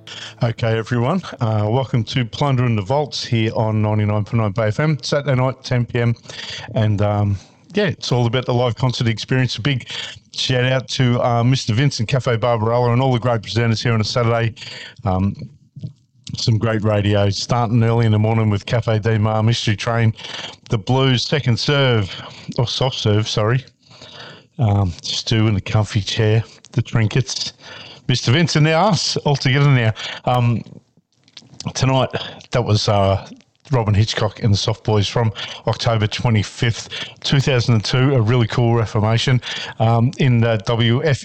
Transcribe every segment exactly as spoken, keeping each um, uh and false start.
Okay, everyone. Uh, welcome to Plunder in the Vaults here on ninety-nine point nine Bay F M, Saturday night, ten p.m. And, um, yeah, it's all about the live concert experience. A big shout out to uh, Mister Vincent, Cafe Barbarella, and all the great presenters here on a Saturday. Um, some great radio, starting early in the morning with Cafe Di Mar, Mystery Train, The Blues, Second Serve, or Soft Serve, sorry. Um, Stu in the comfy chair, the trinkets. Mister Vincent, now us, all together now. Um, tonight, that was uh, Robyn Hitchcock and the Soft Boys from October twenty-fifth, two thousand two, a really cool reformation um, in the W F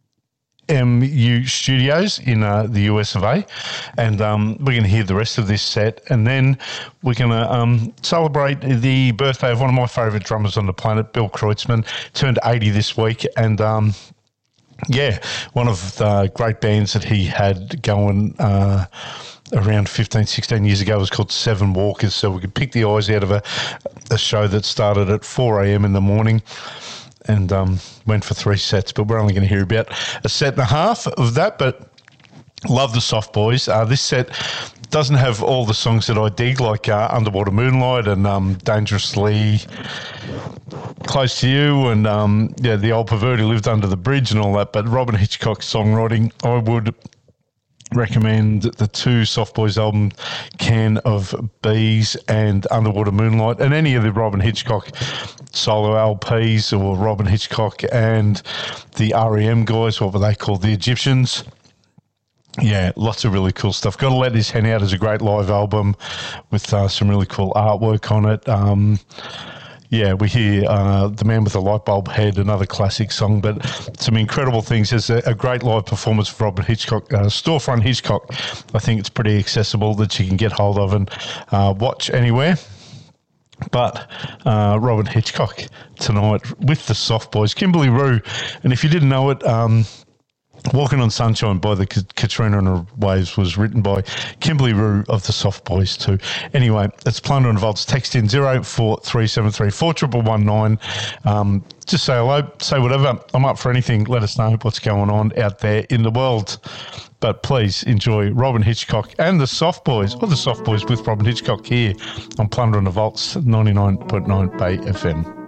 M U studios in uh, the U S of A. And um, we're going to hear the rest of this set. And then we're going to um, celebrate the birthday of one of my favourite drummers on the planet, Bill Kreutzmann. Turned eighty this week. And... Um, Yeah, one of the great bands that he had going uh, around fifteen, sixteen years ago was called Seven Walkers. So we could pick the eyes out of a, a show that started at four a.m. in the morning and um, went for three sets. But we're only going to hear about a set and a half of that. But love the Soft Boys. Uh, this set doesn't have all the songs that I dig, like uh, Underwater Moonlight and um, Dangerously Close to You and um, yeah, the old pervert who lived under the bridge and all that. But Robyn Hitchcock's songwriting, I would recommend the two Soft Boys album, Can of Bees and Underwater Moonlight, and any of the Robyn Hitchcock solo L Ps or Robyn Hitchcock and the R E M guys, what were they called, the Egyptians. Yeah, lots of really cool stuff. Got to Let This Hen Out is a great live album with uh, some really cool artwork on it. Um, yeah, we hear uh, The Man with the Light Bulb Head, another classic song, but some incredible things. There's a, a great live performance of Robyn Hitchcock, uh, Storefront Hitchcock. I think it's pretty accessible that you can get hold of and uh, watch anywhere. But uh, Robyn Hitchcock tonight with the Soft Boys, Kimberly Rue. And if you didn't know it, um, Walking on Sunshine by the Katrina and her Waves was written by Kimberly Rue of the Soft Boys too. Anyway, it's Plunder and Vaults. Text in zero four three seven three four one one nine. Um, just say hello, say whatever. I'm up for anything. Let us know what's going on out there in the world. But please enjoy Robyn Hitchcock and the Soft Boys, or the Soft Boys with Robyn Hitchcock here on Plunder and the Vaults, ninety-nine point nine Bay F M.